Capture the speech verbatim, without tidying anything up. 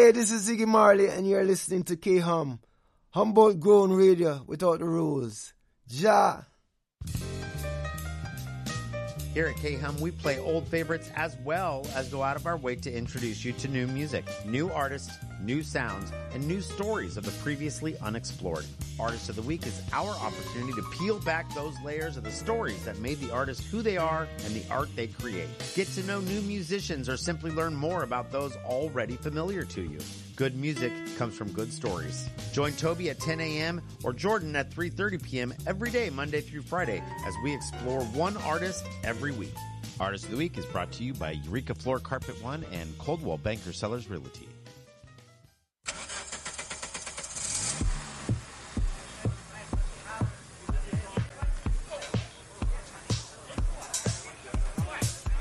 Hey, this is Ziggy Marley, and you're listening to K-Hum, Humboldt Grown Radio without the rules. Ja. Here at K-Hum, we play old favorites as well as go out of our way to introduce you to new music, new artists, new sounds, and new stories of the previously unexplored. Artist of the Week is our opportunity to peel back those layers of the stories that made the artist who they are and the art they create. Get to know new musicians or simply learn more about those already familiar to you. Good music comes from good stories. Join Toby at ten a.m. or Jordan at three thirty p.m. every day, Monday through Friday, as we explore one artist every week. Artist of the Week is brought to you by Eureka Floor Carpet One and Coldwell Banker Sellers Realty.